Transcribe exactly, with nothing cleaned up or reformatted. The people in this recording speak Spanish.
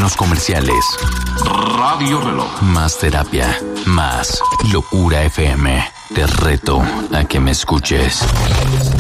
Menos comerciales. Radio Reloj. Más terapia. Más Locura F M. Te reto a que me escuches.